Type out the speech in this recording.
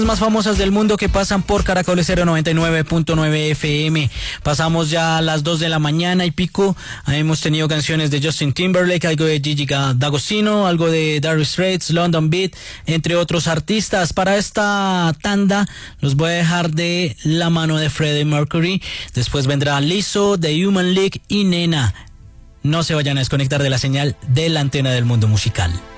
Más famosas del mundo que pasan por Caracol 099.9 FM. Pasamos ya a las 2 de la mañana y pico. Hemos tenido canciones de Justin Timberlake, algo de Gigi D'Agostino, algo de Dire Straits, London Beat, entre otros artistas. Para esta tanda los voy a dejar de la mano de Freddie Mercury. Después vendrá Lizzo, The Human League y Nena. No se vayan a desconectar de la señal de la antena del mundo musical.